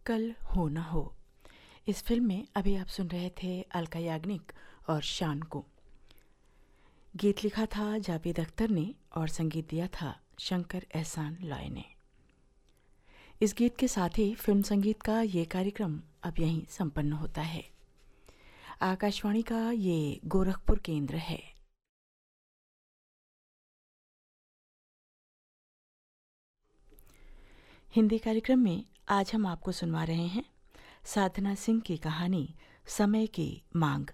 कल हो न हो। इस फिल्म में अभी आप सुन रहे थे अलका याग्निक और शान को। गीत लिखा था जावेद अख्तर ने और संगीत दिया था शंकर एहसान लॉय ने। इस गीत के साथ ही फिल्म संगीत का ये कार्यक्रम अब यहीं संपन्न होता है। आकाशवाणी का ये गोरखपुर केंद्र है। हिंदी कार्यक्रम में आज हम आपको सुनवा रहे हैं साधना सिंह की कहानी समय की मांग।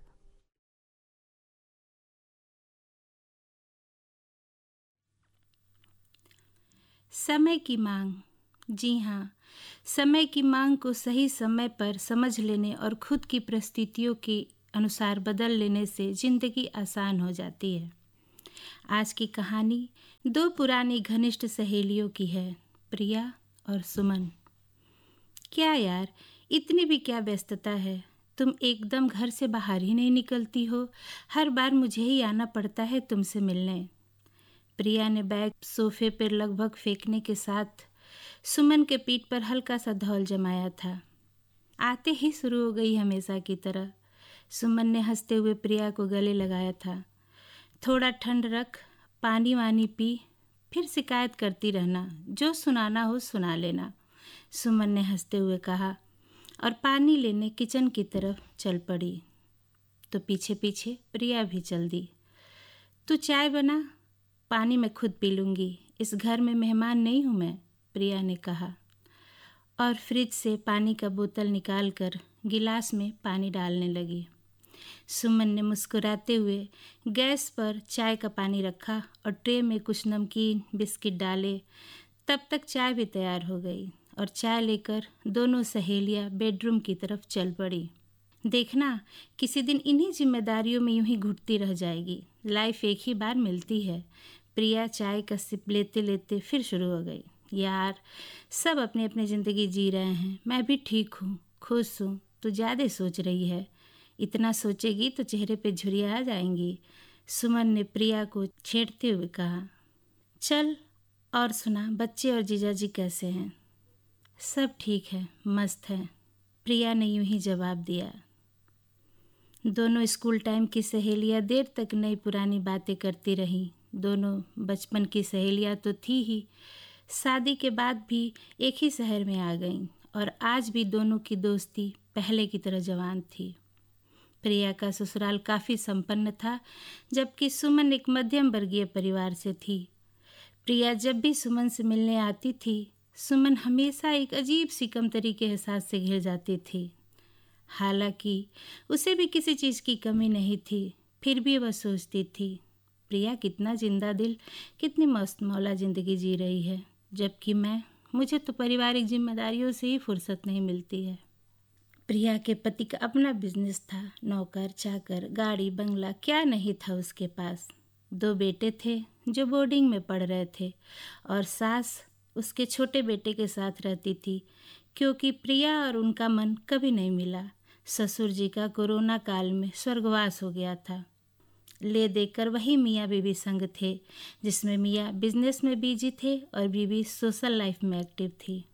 समय की मांग। जी हाँ, समय की मांग को सही समय पर समझ लेने और खुद की परिस्थितियों के अनुसार बदल लेने से जिंदगी आसान हो जाती है। आज की कहानी दो पुरानी घनिष्ठ सहेलियों की है, प्रिया और सुमन। क्या यार, इतनी भी क्या व्यस्तता है? तुम एकदम घर से बाहर ही नहीं निकलती हो। हर बार मुझे ही आना पड़ता है तुमसे मिलने। प्रिया ने बैग सोफे पर लगभग फेंकने के साथ सुमन के पीठ पर हल्का सा धौल जमाया था। आते ही शुरू हो गई हमेशा की तरह। सुमन ने हंसते हुए प्रिया को गले लगाया था। थोड़ा ठंड रख, पानी वानी पी, फिर शिकायत करती रहना, जो सुनाना हो सुना लेना, सुमन ने हंसते हुए कहा और पानी लेने किचन की तरफ चल पड़ी। तो पीछे पीछे प्रिया भी चल दी। तू चाय बना, पानी मैं खुद पी लूँगी, इस घर में मेहमान नहीं हूँ मैं, प्रिया ने कहा और फ्रिज से पानी का बोतल निकालकर गिलास में पानी डालने लगी। सुमन ने मुस्कुराते हुए गैस पर चाय का पानी रखा और ट्रे में कुछ नमकीन बिस्किट डाले। तब तक चाय भी तैयार हो गई और चाय लेकर दोनों सहेलियां बेडरूम की तरफ चल पड़ी। देखना, किसी दिन इन्हीं जिम्मेदारियों में यूं ही घुटती रह जाएगी। लाइफ एक ही बार मिलती है। प्रिया चाय का सिप लेते लेते फिर शुरू हो गई। यार, सब अपनी अपनी ज़िंदगी जी रहे हैं, मैं भी ठीक हूँ, खुश हूँ। तू ज़्यादा सोच रही है, इतना सोचेगी तो चेहरे पे झुर्रियाँ आ जाएंगी, सुमन ने प्रिया को छेड़ते हुए कहा। चल और सुना, बच्चे और जीजाजी कैसे हैं? सब ठीक है, मस्त हैं, प्रिया ने यूं ही जवाब दिया। दोनों स्कूल टाइम की सहेलियां देर तक नई पुरानी बातें करती रहीं। दोनों बचपन की सहेलियां तो थी ही, शादी के बाद भी एक ही शहर में आ गईं और आज भी दोनों की दोस्ती पहले की तरह जवान थी। प्रिया का ससुराल काफ़ी संपन्न था, जबकि सुमन एक मध्यम वर्गीय परिवार से थी। प्रिया जब भी सुमन से मिलने आती थी, सुमन हमेशा एक अजीब सी कमतरी के एहसास से घिर जाती थी। हालांकि उसे भी किसी चीज़ की कमी नहीं थी, फिर भी वह सोचती थी, प्रिया कितना जिंदा दिल, कितनी मस्त मौला ज़िंदगी जी रही है, जबकि मुझे तो पारिवारिक जिम्मेदारियों से ही फुर्सत नहीं मिलती है। प्रिया के पति का अपना बिजनेस था, नौकर चाकर, गाड़ी बंगला क्या नहीं था उसके पास। 2 बेटे थे जो बोर्डिंग में पढ़ रहे थे और सास उसके छोटे बेटे के साथ रहती थी, क्योंकि प्रिया और उनका मन कभी नहीं मिला। ससुर जी का कोरोना काल में स्वर्गवास हो गया था। ले देकर वही मियाँ बीवी संग थे, जिसमें मियाँ बिजनेस में बिजी थे और बीवी सोशल लाइफ में एक्टिव थी।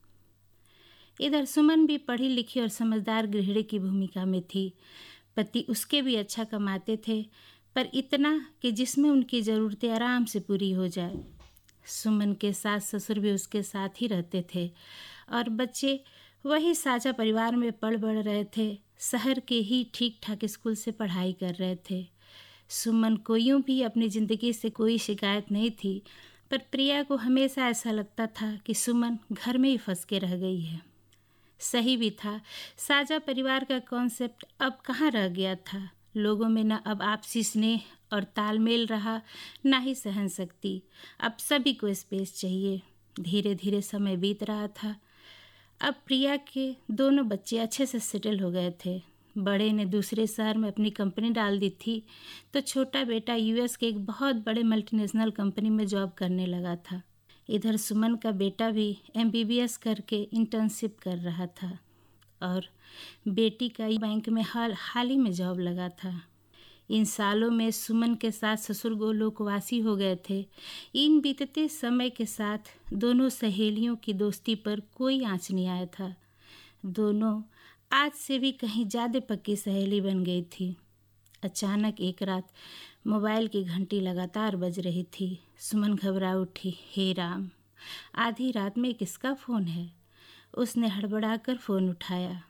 इधर सुमन भी पढ़ी लिखी और समझदार गृहिणी की भूमिका में थी। पति उसके भी अच्छा कमाते थे, पर इतना कि जिसमें उनकी ज़रूरतें आराम से पूरी हो जाए। सुमन के सास ससुर भी उसके साथ ही रहते थे और बच्चे वही साझा परिवार में पढ़ बढ़ रहे थे। शहर के ही ठीक ठाक स्कूल से पढ़ाई कर रहे थे। सुमन को यूं भी अपनी ज़िंदगी से कोई शिकायत नहीं थी, पर प्रिया को हमेशा ऐसा लगता था कि सुमन घर में ही फंस के रह गई है। सही भी था, साझा परिवार का कॉन्सेप्ट अब कहाँ रह गया था। लोगों में न अब आपसी स्नेह और तालमेल रहा, ना ही सहन शक्ति। अब सभी को स्पेस चाहिए। धीरे धीरे समय बीत रहा था। अब प्रिया के दोनों बच्चे अच्छे से सेटल हो गए थे। बड़े ने दूसरे शहर में अपनी कंपनी डाल दी थी, तो छोटा बेटा यूएस के एक बहुत बड़े मल्टीनेशनल कंपनी में जॉब करने लगा था। इधर सुमन का बेटा भी एमबीबीएस करके इंटर्नशिप कर रहा था और बेटी का बैंक में हाल ही में जॉब लगा था। इन सालों में सुमन के साथ ससुर गोलोकवासी हो गए थे। इन बीतते समय के साथ दोनों सहेलियों की दोस्ती पर कोई आँच नहीं आया था। दोनों आज से भी कहीं ज़्यादा पक्की सहेली बन गई थी। अचानक एक रात मोबाइल की घंटी लगातार बज रही थी। सुमन घबरा उठी। हे राम, आधी रात में किसका फ़ोन है? उसने हड़बड़ाकर फ़ोन उठाया।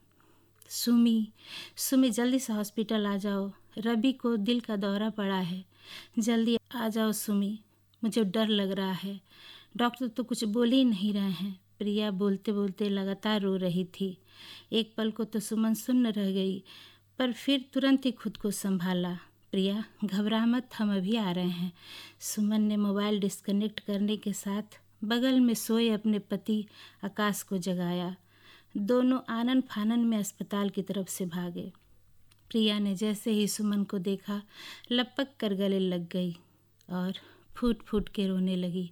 सुमी जल्दी से हॉस्पिटल आ जाओ, रवि को दिल का दौरा पड़ा है, जल्दी आ जाओ सुमी, मुझे डर लग रहा है, डॉक्टर तो कुछ बोल ही नहीं रहे हैं। प्रिया बोलते बोलते लगातार रो रही थी। एक पल को तो सुमन सुन्न रह गई, पर फिर तुरंत ही खुद को संभाला। प्रिया घबरा मत, हम अभी आ रहे हैं। सुमन ने मोबाइल डिस्कनेक्ट करने के साथ बगल में सोए अपने पति आकाश को जगाया। दोनों आनन फानन में अस्पताल की तरफ से भागे। प्रिया ने जैसे ही सुमन को देखा लपक कर गले लग गई और फूट फूट के रोने लगी।